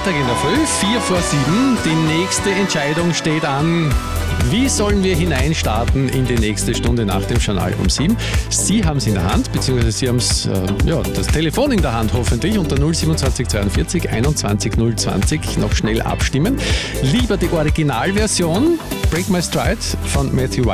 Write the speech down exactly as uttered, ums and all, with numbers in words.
Freitag in der Früh, vier vor sieben. Die nächste Entscheidung steht an. Wie sollen wir hineinstarten in die nächste Stunde nach dem Journal um sieben? Sie haben es in der Hand, beziehungsweise Sie haben es, äh, ja, das Telefon in der Hand hoffentlich unter null siebenundzwanzig zweiundvierzig einundzwanzig null zwanzig noch schnell abstimmen. Lieber die Originalversion Break My Stride von Matthew